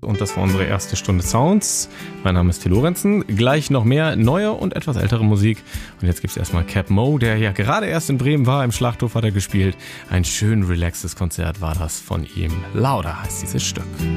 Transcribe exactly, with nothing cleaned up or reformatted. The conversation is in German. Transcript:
Und das war unsere erste Stunde Sounds. Mein Name ist Till Lorenzen. Gleich noch mehr neue und etwas ältere Musik. Und jetzt gibt's erstmal Cap Mo, der ja gerade erst in Bremen war. Im Schlachthof hat er gespielt. Ein schön relaxtes Konzert war das von ihm. Lauder heißt dieses Stück.